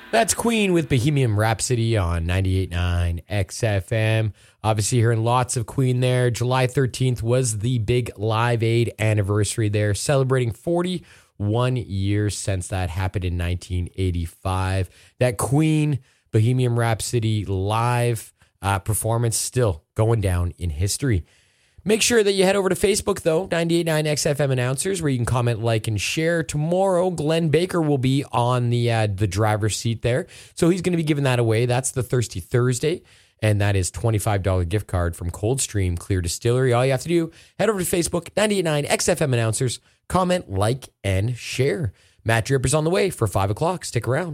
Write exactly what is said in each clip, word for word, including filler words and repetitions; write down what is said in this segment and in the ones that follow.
That's Queen with Bohemian Rhapsody on ninety-eight point nine X F M. Obviously hearing lots of Queen there. July thirteenth was the big Live Aid anniversary there, celebrating forty-one years since that happened in nineteen eighty-five. That Queen Bohemian Rhapsody live uh, performance still going down in history. Make sure that you head over to Facebook, though, ninety-eight point nine X F M Announcers, where you can comment, like, and share. Tomorrow, Glenn Baker will be on the uh, the driver's seat there. So he's going to be giving that away. That's the Thirsty Thursday, and that is twenty-five dollars gift card from Coldstream Clear Distillery. All you have to do, head over to Facebook, ninety-eight point nine X F M Announcers, comment, like, and share. Matt Dripper's on the way for five o'clock. Stick around.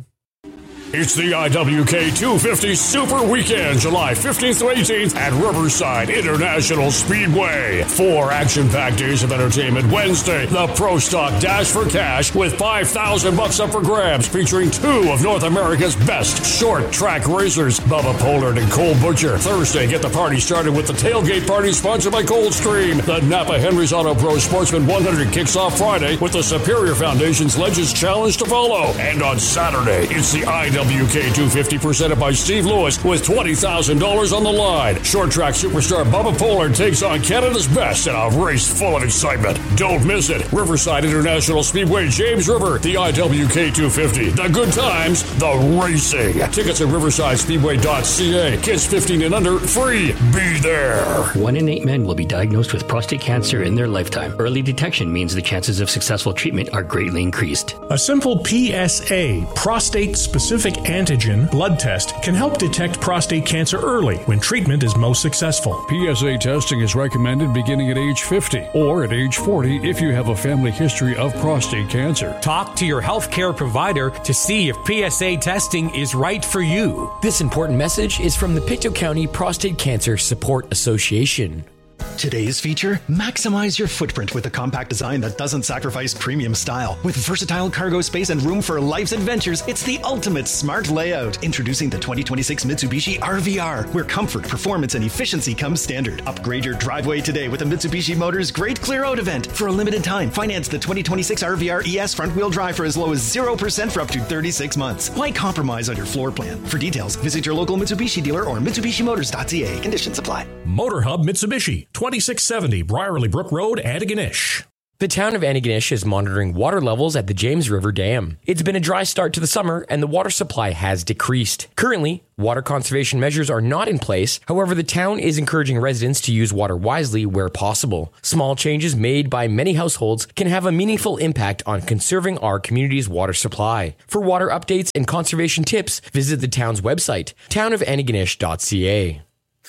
It's the I W K two fifty Super Weekend, July fifteenth to eighteenth at Riverside International Speedway. Four action-packed days of entertainment. Wednesday, the Pro Stock Dash for Cash with five thousand bucks up for grabs, featuring two of North America's best short track racers, Bubba Pollard and Cole Butcher. Thursday, get the party started with the Tailgate Party sponsored by Coldstream. The Napa Henry's Auto Pro Sportsman one hundred kicks off Friday with the Superior Foundation's Legends Challenge to follow. And on Saturday, it's the I W K two fifty presented by Steve Lewis with twenty thousand dollars on the line. Short track superstar Bubba Pollard takes on Canada's best in a race full of excitement. Don't miss it. Riverside International Speedway, James River, the I W K two fifty. The good times, the racing. Tickets at riverside speedway dot c a. Kids fifteen and under, free. Be there. One in eight men will be diagnosed with prostate cancer in their lifetime. Early detection means the chances of successful treatment are greatly increased. A simple P S A, prostate-specific antigen blood test, can help detect prostate cancer early when treatment is most successful. P S A testing is recommended beginning at age fifty or at age forty if you have a family history of prostate cancer. Talk to your healthcare provider to see if P S A testing is right for you. This important message is from the Pictou County Prostate Cancer Support Association. Today's feature, maximize your footprint with a compact design that doesn't sacrifice premium style. With versatile cargo space and room for life's adventures, it's the ultimate smart layout. Introducing the twenty twenty-six Mitsubishi R V R, where comfort, performance, and efficiency come standard. Upgrade your driveway today with a Mitsubishi Motors Great Clear Out event. For a limited time, finance the twenty twenty-six R V R E S front-wheel drive for as low as zero percent for up to thirty-six months. Why compromise on your floor plan? For details, visit your local Mitsubishi dealer or mitsubishi motors dot c a. Conditions apply. Motor Hub Mitsubishi, twenty-six seventy Briarley Brook Road, Antigonish. The town of Antigonish is monitoring water levels at the James River Dam. It's been a dry start to the summer, and the water supply has decreased. Currently, water conservation measures are not in place. However, the town is encouraging residents to use water wisely where possible. Small changes made by many households can have a meaningful impact on conserving our community's water supply. For water updates and conservation tips, visit the town's website, town of antigonish dot c a.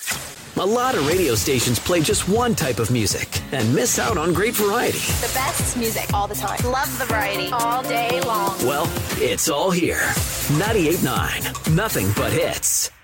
A lot of radio stations play just one type of music and miss out on great variety. The best music all the time. Love the variety all day long. Well, it's all here. ninety-eight point nine. Nothing but hits.